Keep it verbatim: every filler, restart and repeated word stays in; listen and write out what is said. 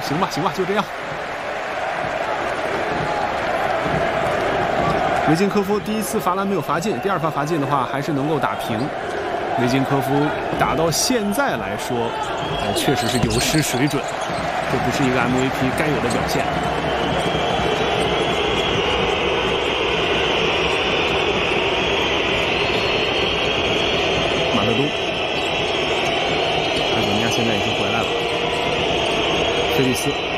行吧，行吧，就这样。维金科夫第一次罚篮没有罚进，第二发罚进的话还是能够打平。维金科夫打到现在来说，呃，确实是有失水准，这不是一个 M V P 该有的表现。马特东，阿佐尼亚现在已经回来了，菲利斯。